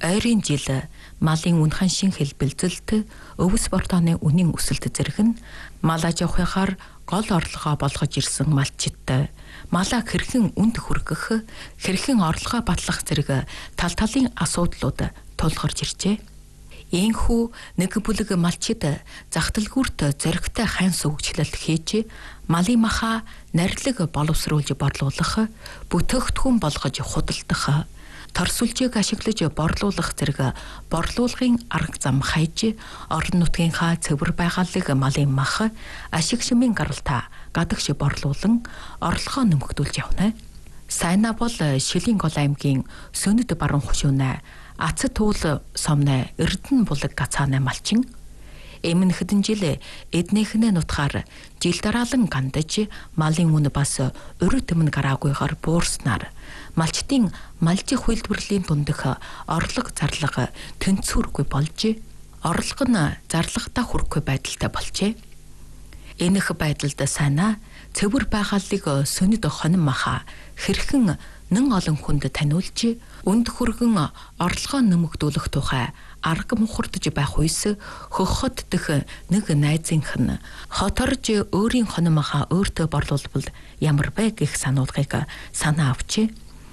Ойрын жил малын үнхэн шин хэлбэлзэлт өвс бортооны үнийн өсөлт зэрэг нь мал аж ахуйгаар гол орлогоо болгож ирсэн малчид малаа хэрхэн үнд хүргэх, хэрхэн орлогоо батлах зэрэг тал талын асуудлууд тулгарч иржээ. Ийхүү нэг бүлэг малчид зах дэлгүүрт зөрөгтэй хайн сүгжлэлт хийж малын маха нарилэг боловсруулж борлуулах, бүтээгдэхүүн болгож худалдах, торсулжийг ашиглаж борлуулах зэрэг борлуулгын арга зам хайж орон нутгийнхаа цэвэр байгаалыг малын мах ашиг шимийн гаралтай гадагш борлуулан орлогоо нэмэгдүүлж явна. Сайна бол Шилийн гол аймгийн Сөнөд баруун хушуунай Ацад туул сомны Эрдэнэ булаг гацааны малчин эмэн хэдэн жил эднийхнээ нутгаар жил дараалан гандаж малын үн бас өрөө төмн гараагүйгээр буурснаар малчдын малжих үйлдвэрлэлийн дундах орлого зарлага тэнцвэргүй болж орлого нь зарлагтаа хүрэхгүй байдалтай болжээ. Энэх байдалд сайна цэвэр байгаалыг Сөнөд хонин маха хэрхэн нэн олон хүнд таниулж үнд хүргэн орлогоо нэмэгдүүлэх тухай арга мухардж байх үес хөхөт дэх нэг найзынх нь хоторж өөрийн хонин маха өөртөө борлуулбал ямар бэ гэх сануулгыг санаа авчээ.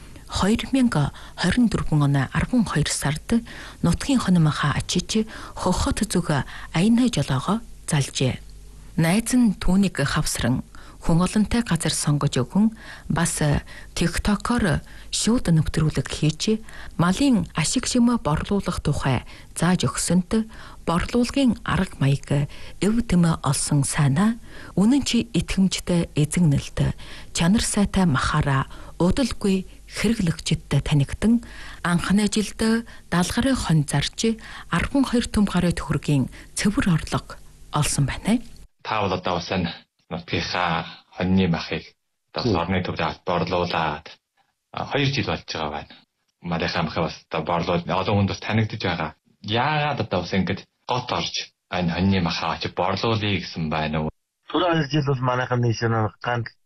2024 оны 12 сард нутгийн хонин маха ачиж хөхөт зүг аяны жолоогоо залжээ. Найз нь түүнийг хавсран хүн олонтой газар сонгож өгөн бас TikTok-оор шууд нэвтрүүлэг хийж малын ашиг шимээ борлуулах тухай зааж өгсөнд борлуулгын арга маяг эв тэмээ олсон сайна үнэн чи итгэмжтэй эзэгнэлт чанар сайтай махаараа удалгүй хэрэглэгчдэд танигдан анхны жилд даалгарын хон зарж 12 төм гаруй төгрөгийн цэвэр орлого олсон байна. Та бол одоо усан нутгийнхаа хоньны махыг орны төвд борлуулад 2 жил болж байгаа байна. Малынхаа махыг бас борлуул олон хүнд бас танигдж байгаа. Яагаад одоо бас ингэж гот орж энэ хоньны махаа борлуулъя гэсэн байна уу? Түрүү 2 жил бол манайхаа нийшэн ганц